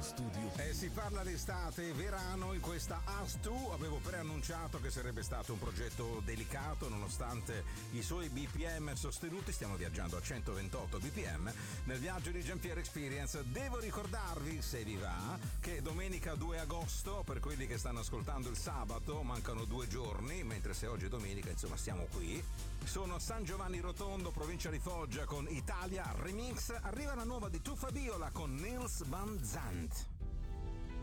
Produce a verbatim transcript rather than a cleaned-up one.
studio. E si parla di estate e verano in questa Us due. Avevo preannunciato che sarebbe stato un progetto delicato nonostante i suoi B P M sostenuti. Stiamo viaggiando a centoventotto B P M nel viaggio di Giampiero Experience. Devo ricordarvi, se vi va, che domenica due agosto, per quelli che stanno ascoltando il sabato, mancano due giorni, mentre se oggi è domenica, insomma, siamo qui. Sono San Giovanni Rotondo, provincia di Foggia, con Italia Remix. Arriva la nuova di Tuffa Biola con Nils Van Zandt.